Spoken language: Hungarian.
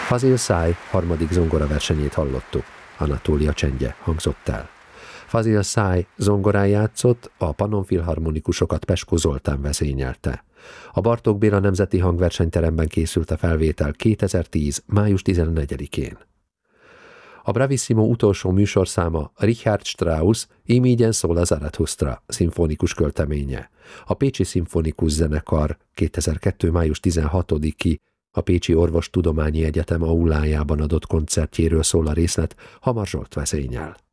Fazil Say harmadik zongoraversenyét hallottuk. Anatólia csendje hangzott el. Fazil Say zongorán játszott, a Pannonfilharmonikusokat Peskó Zoltán vezényelte. A Bartók Béla Nemzeti Hangversenyteremben készült a felvétel 2010. május 14-én. A Bravissimo utolsó műsorszáma Richard Strauss Imígyen szól a Zarathustra szimfonikus költeménye. A Pécsi Szimfonikus Zenekar 2002. május 16-i a Pécsi Orvostudományi Egyetem aulájában adott koncertjéről szól a részlet, Hamar Zsolt vezényel.